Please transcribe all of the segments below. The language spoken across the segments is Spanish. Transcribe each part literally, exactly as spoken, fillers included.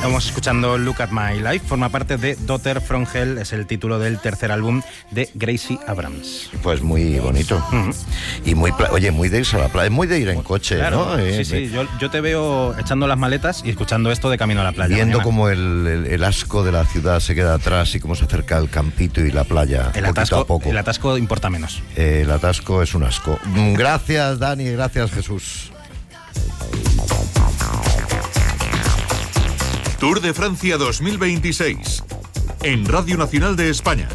Estamos escuchando Look at My Life, forma parte de Daughter from Hell, es el título del tercer álbum de Gracie Abrams. Pues muy bonito. Uh-huh. Y muy, pla- oye, muy de irse a la playa, muy de ir en coche, claro, ¿no? Eh, sí, sí, yo, yo te veo echando las maletas y escuchando esto de camino a la playa. Viendo cómo el, el, el asco de la ciudad se queda atrás y cómo se acerca el campito y la playa, el poquito atasco, a poco. El atasco importa menos. Eh, el atasco es un asco. Gracias, Dani, gracias, Jesús. Tour de Francia dos mil veintiséis, en Radio Nacional de España.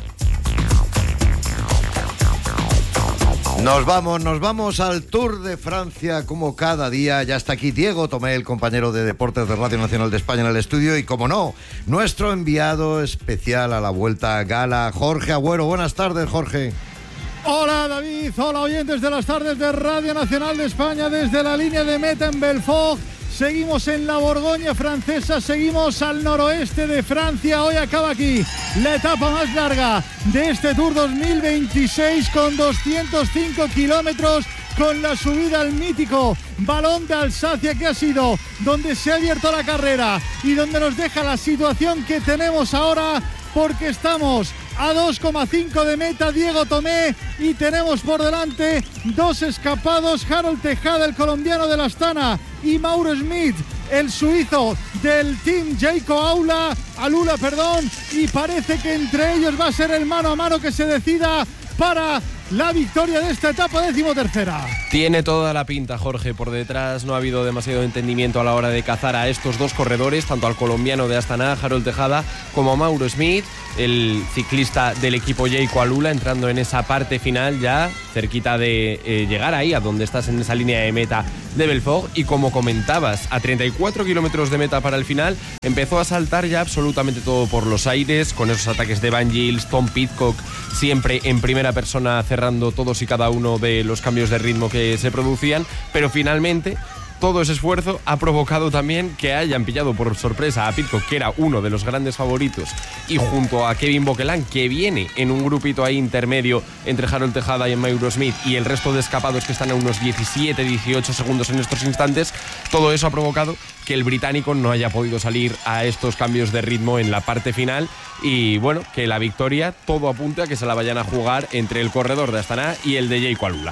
Nos vamos, nos vamos al Tour de Francia como cada día. Ya está aquí Diego Tomé, el compañero de deportes de Radio Nacional de España, en el estudio. Y como no, nuestro enviado especial a la Vuelta a Gala, Jorge Agüero. Buenas tardes, Jorge. Hola David, hola oyentes de las tardes de Radio Nacional de España desde la línea de meta en Belfort. Seguimos en la Borgoña francesa, seguimos al noroeste de Francia. Hoy acaba aquí la etapa más larga de este Tour dos mil veintiséis con doscientos cinco kilómetros, con la subida al mítico Balón de Alsacia, que ha sido donde se ha abierto la carrera y donde nos deja la situación que tenemos ahora, porque estamos a dos coma cinco de meta, Diego Tomé, y tenemos por delante dos escapados, Harold Tejada, el colombiano de la Astana, y Mauro Schmid, el suizo del Team Jayco Aula, Alula, perdón, y parece que entre ellos va a ser el mano a mano que se decida para la victoria de esta etapa decimotercera. Tiene toda la pinta, Jorge. Por detrás no ha habido demasiado entendimiento a la hora de cazar a estos dos corredores, tanto al colombiano de Astana, Harold Tejada, como a Mauro Schmid, el ciclista del equipo Jayco Alula, entrando en esa parte final ya cerquita de eh, llegar ahí a donde estás en esa línea de meta de Belfort. Y como comentabas, a treinta y cuatro kilómetros de meta para el final empezó a saltar ya absolutamente todo por los aires, con esos ataques de Van Gils, Tom Pidcock siempre en primera persona cerrando todos y cada uno de los cambios de ritmo que se producían, pero finalmente todo ese esfuerzo ha provocado también que hayan pillado por sorpresa a Pidcock, que era uno de los grandes favoritos, y junto a Kevin Boquelán, que viene en un grupito ahí intermedio entre Harold Tejada y Mauro Schmid, y el resto de escapados que están a unos diecisiete dieciocho segundos en estos instantes. Todo eso ha provocado que el británico no haya podido salir a estos cambios de ritmo en la parte final, y bueno, que la victoria todo apunta a que se la vayan a jugar entre el corredor de Astana y el de Jayco Alula.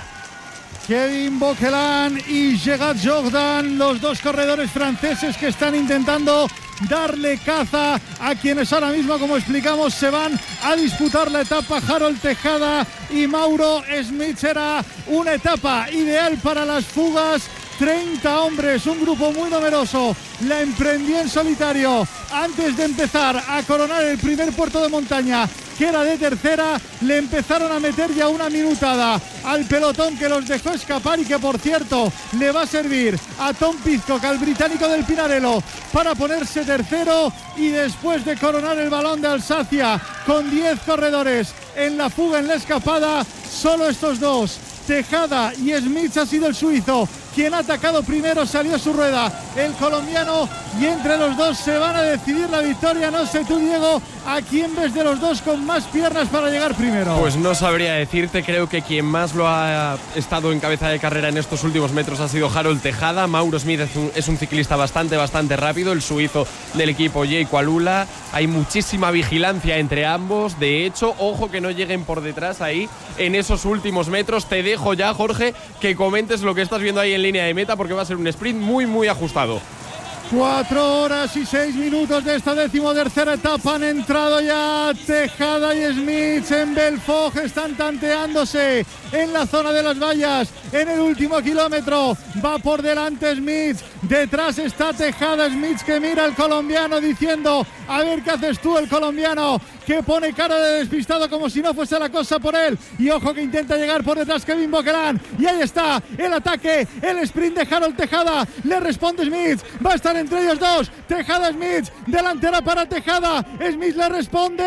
Kevin Boquelán y Gerard Jordan, los dos corredores franceses que están intentando darle caza a quienes ahora mismo, como explicamos, se van a disputar la etapa. Harold Tejada y Mauro Schmid. Será una etapa ideal para las fugas. treinta hombres, un grupo muy numeroso, la emprendió en solitario antes de empezar a coronar el primer puerto de montaña, que era de tercera. Le empezaron a meter ya una minutada al pelotón, que los dejó escapar y que, por cierto, le va a servir a Tom Pidcock, al británico del Pinarello, para ponerse tercero. Y después de coronar el Balón de Alsacia con diez corredores en la fuga, en la escapada, solo estos dos, Tejada y Schmid, ha sido el suizo quien ha atacado primero. Salió a su rueda el colombiano y entre los dos se van a decidir la victoria. No sé tú, Diego, ¿a quién ves de los dos con más piernas para llegar primero? Pues no sabría decirte. Creo que quien más lo ha estado en cabeza de carrera en estos últimos metros ha sido Harold Tejada. Mauro Schmid es un, es un ciclista bastante, bastante rápido, el suizo del equipo Jayco Alula. Hay muchísima vigilancia entre ambos. De hecho, ojo que no lleguen por detrás ahí en esos últimos metros. Te dejo ya, Jorge, que comentes lo que estás viendo ahí en línea de meta, porque va a ser un sprint muy, muy ajustado. Cuatro horas y seis minutos de esta decimotercera etapa. Han entrado ya Tejada y Schmid en Belfort. Están tanteándose en la zona de las vallas. En el último kilómetro va por delante Schmid. Detrás está Tejada. Schmid que mira al colombiano diciendo: a ver qué haces tú. El colombiano que pone cara de despistado como si no fuese la cosa por él. Y ojo que intenta llegar por detrás Kevin Boquelán. Y ahí está el ataque, el sprint de Harold Tejada. Le responde Schmid. Va a estar entre ellos dos. Tejada, Schmid. Delantera para Tejada. Schmid le responde.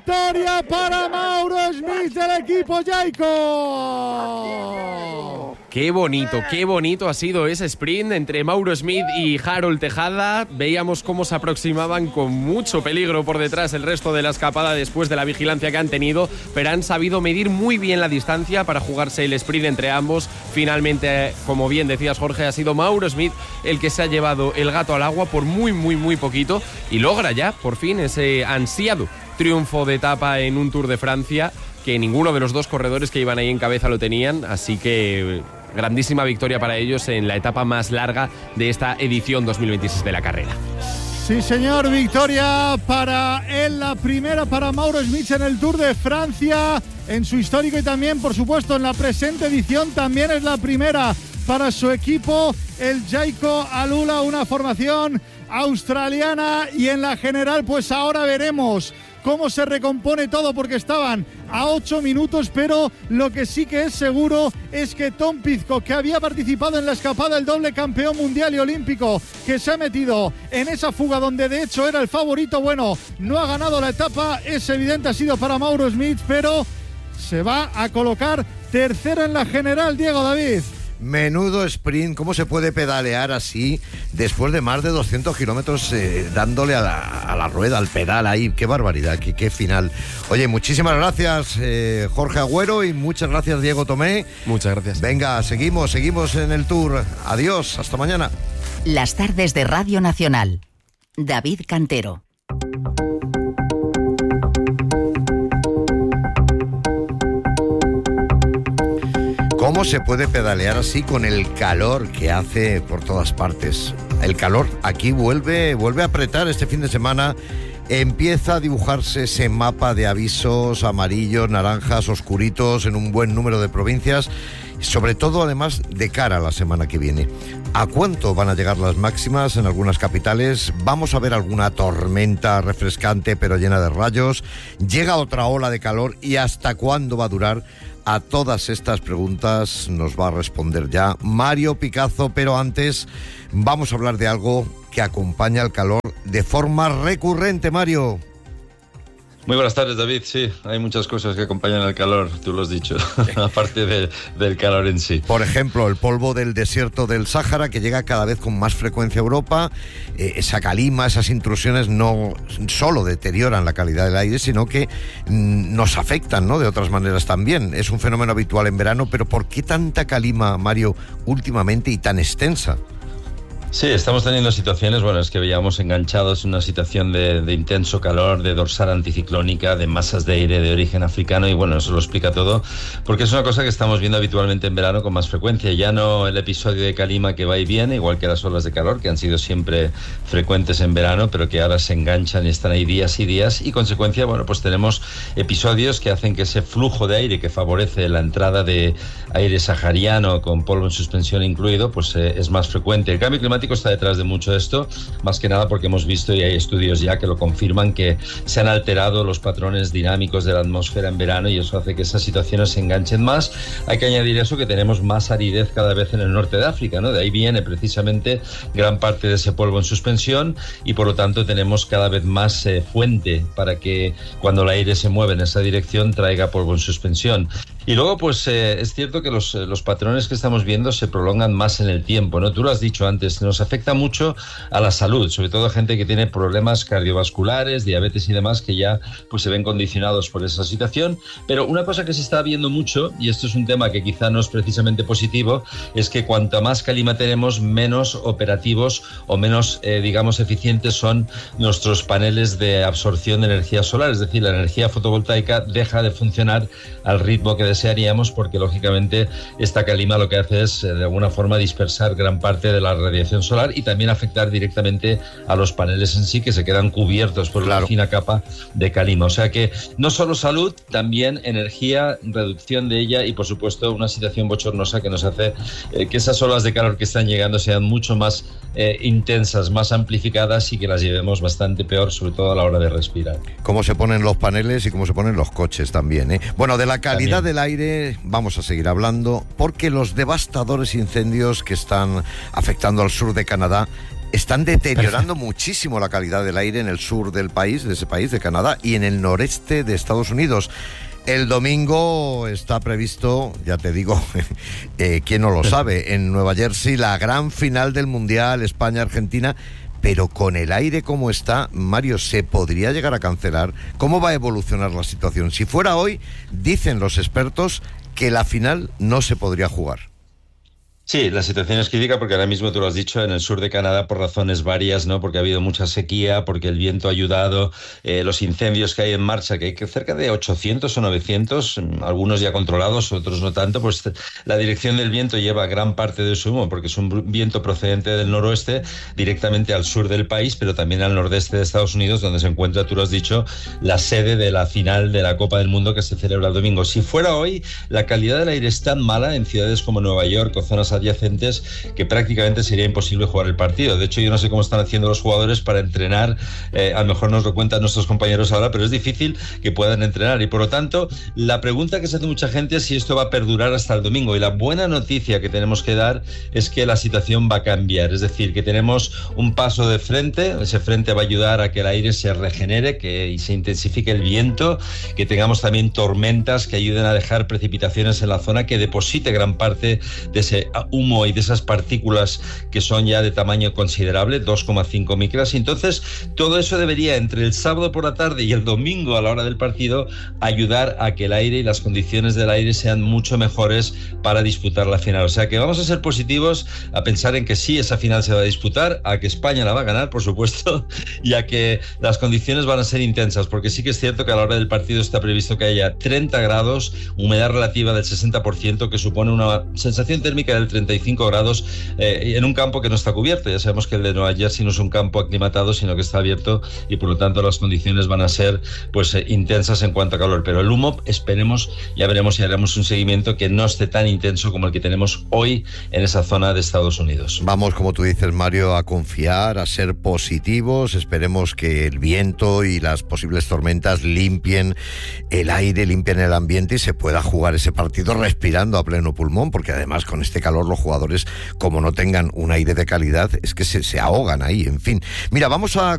Victoria para Mauro Schmid del equipo Jayco. Qué bonito, qué bonito ha sido ese sprint entre Mauro Smith y Harold Tejada. Veíamos cómo se aproximaban con mucho peligro por detrás el resto de la escapada después de la vigilancia que han tenido, pero han sabido medir muy bien la distancia para jugarse el sprint entre ambos. Finalmente, como bien decías, Jorge, ha sido Mauro Smith el que se ha llevado el gato al agua por muy, muy, muy poquito y logra ya, por fin, ese ansiado triunfo de etapa en un Tour de Francia, que ninguno de los dos corredores que iban ahí en cabeza lo tenían, así que grandísima victoria para ellos en la etapa más larga de esta edición dos mil veintiséis de la carrera. Sí, señor, victoria para él, la primera para Mauro Smith en el Tour de Francia, en su histórico y también, por supuesto, en la presente edición también es la primera para su equipo, el Jayco Alula, una formación australiana, y en la general pues ahora veremos cómo se recompone todo, porque estaban a ocho minutos, pero lo que sí que es seguro es que Tom Pidcock, que había participado en la escapada, el doble campeón mundial y olímpico, que se ha metido en esa fuga donde de hecho era el favorito, bueno, no ha ganado la etapa, es evidente, ha sido para Mauro Smith, pero se va a colocar tercero en la general, Diego David. Menudo sprint, ¿cómo se puede pedalear así después de más de doscientos kilómetros eh, dándole a la, a la rueda, al pedal ahí? ¡Qué barbaridad, qué, qué final! Oye, muchísimas gracias eh, Jorge Agüero y muchas gracias Diego Tomé. Muchas gracias. Venga, seguimos, seguimos en el Tour. Adiós, hasta mañana. Las tardes de Radio Nacional. David Cantero. ¿Cómo se puede pedalear así con el calor que hace por todas partes? El calor aquí vuelve, vuelve a apretar este fin de semana. Empieza a dibujarse ese mapa de avisos amarillos, naranjas, oscuritos en un buen número de provincias, sobre todo además de cara a la semana que viene. ¿A cuánto van a llegar las máximas en algunas capitales? ¿Vamos a ver alguna tormenta refrescante pero llena de rayos? ¿Llega otra ola de calor y hasta cuándo va a durar? A todas estas preguntas nos va a responder ya Mario Picazo, pero antes vamos a hablar de algo que acompaña al calor de forma recurrente, Mario. Muy buenas tardes, David. Sí, hay muchas cosas que acompañan al calor, tú lo has dicho, aparte de, del calor en sí. Por ejemplo, el polvo del desierto del Sáhara, que llega cada vez con más frecuencia a Europa. Eh, esa calima, esas intrusiones no solo deterioran la calidad del aire, sino que mm, nos afectan, ¿no?, de otras maneras también. Es un fenómeno habitual en verano, pero ¿por qué tanta calima, Mario, últimamente y tan extensa? Sí, estamos teniendo situaciones, bueno, es que veíamos enganchados en una situación de, de intenso calor, de dorsal anticiclónica, de masas de aire de origen africano, y bueno, eso lo explica todo, porque es una cosa que estamos viendo habitualmente en verano con más frecuencia. Ya no el episodio de calima que va y viene, igual que las olas de calor, que han sido siempre frecuentes en verano, pero que ahora se enganchan y están ahí días y días, y consecuencia, bueno, pues tenemos episodios que hacen que ese flujo de aire que favorece la entrada de aire sahariano con polvo en suspensión incluido, pues eh, es más frecuente. El cambio climático está detrás de mucho de esto, más que nada porque hemos visto y hay estudios ya que lo confirman, que se han alterado los patrones dinámicos de la atmósfera en verano, y eso hace que esas situaciones se enganchen más. Hay que añadir eso, que tenemos más aridez cada vez en el norte de África, ¿no? De ahí viene precisamente gran parte de ese polvo en suspensión, y por lo tanto tenemos cada vez más eh, fuente para que cuando el aire se mueve en esa dirección traiga polvo en suspensión. Y luego, pues eh, es cierto que los, los patrones que estamos viendo se prolongan más en el tiempo, ¿no? Tú lo has dicho antes, nos afecta mucho a la salud, sobre todo a gente que tiene problemas cardiovasculares, diabetes y demás, que ya pues se ven condicionados por esa situación. Pero una cosa que se está viendo mucho, y esto es un tema que quizá no es precisamente positivo, es que cuanta más calima tenemos, menos operativos o menos, eh, digamos, eficientes son nuestros paneles de absorción de energía solar. Es decir, la energía fotovoltaica deja de funcionar al ritmo que desearíamos, porque lógicamente esta calima lo que hace es de alguna forma dispersar gran parte de la radiación solar y también afectar directamente a los paneles en sí, que se quedan cubiertos por claro. una fina capa de calima. O sea que no solo salud, también energía, reducción de ella y por supuesto una situación bochornosa que nos hace eh, que esas olas de calor que están llegando sean mucho más eh, intensas, más amplificadas, y que las llevemos bastante peor, sobre todo a la hora de respirar. Cómo se ponen los paneles y cómo se ponen los coches también, ¿eh? Bueno, de la calidad también del aire vamos a seguir hablando, porque los devastadores incendios que están afectando al sur de Canadá están deteriorando Perfecto. muchísimo la calidad del aire en el sur del país, de ese país, de Canadá, y en el noreste de Estados Unidos. El domingo está previsto, ya te digo, eh, quién no lo sabe, en Nueva Jersey, la gran final del Mundial España-Argentina, pero con el aire como está, Mario, ¿se podría llegar a cancelar? ¿Cómo va a evolucionar la situación? Si fuera hoy, dicen los expertos que la final no se podría jugar. Sí, la situación es crítica porque ahora mismo tú lo has dicho, en el sur de Canadá por razones varias, ¿no? Porque ha habido mucha sequía, porque el viento ha ayudado, eh, los incendios que hay en marcha, que hay que cerca de ochocientos o novecientos, algunos ya controlados, otros no tanto, pues la dirección del viento lleva gran parte de su humo, porque es un viento procedente del noroeste directamente al sur del país, pero también al nordeste de Estados Unidos, donde se encuentra, tú lo has dicho, la sede de la final de la Copa del Mundo que se celebra el domingo. Si fuera hoy, la calidad del aire es tan mala en ciudades como Nueva York o zonas adyacentes que prácticamente sería imposible jugar el partido. De hecho, yo no sé cómo están haciendo los jugadores para entrenar, eh, a lo mejor nos lo cuentan nuestros compañeros ahora, pero es difícil que puedan entrenar y por lo tanto la pregunta que se hace mucha gente es si esto va a perdurar hasta el domingo, y la buena noticia que tenemos que dar es que la situación va a cambiar, es decir, que tenemos un paso de frente, ese frente va a ayudar a que el aire se regenere, que se intensifique el viento, que tengamos también tormentas que ayuden a dejar precipitaciones en la zona, que deposite gran parte de ese humo y de esas partículas que son ya de tamaño considerable, dos coma cinco micras, y entonces todo eso debería, entre el sábado por la tarde y el domingo a la hora del partido, ayudar a que el aire y las condiciones del aire sean mucho mejores para disputar la final. O sea que vamos a ser positivos, a pensar en que sí, esa final se va a disputar, a que España la va a ganar, por supuesto, y a que las condiciones van a ser intensas, porque sí que es cierto que a la hora del partido está previsto que haya treinta grados, humedad relativa del sesenta por ciento, que supone una sensación térmica del treinta y cinco grados eh, en un campo que no está cubierto. Ya sabemos que el de Nueva Jersey no es un campo aclimatado, sino que está abierto, y por lo tanto las condiciones van a ser pues eh, intensas en cuanto a calor. Pero el humo, esperemos, ya veremos si haremos un seguimiento que no esté tan intenso como el que tenemos hoy en esa zona de Estados Unidos. Vamos, como tú dices, Mario, a confiar, a ser positivos. Esperemos que el viento y las posibles tormentas limpien el aire, limpien el ambiente y se pueda jugar ese partido respirando a pleno pulmón, porque además con este calor los jugadores, como no tengan un aire de calidad, es que se, se ahogan ahí, en fin. Mira, vamos a